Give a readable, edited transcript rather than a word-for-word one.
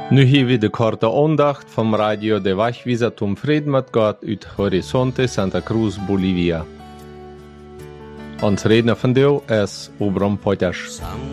Nu hier weer de korte aandacht van Radio de Wegwijzer Tom Frieden met Gott uit Horizonte Santa Cruz, Bolivia. Ons redner van deel is Obram Potters.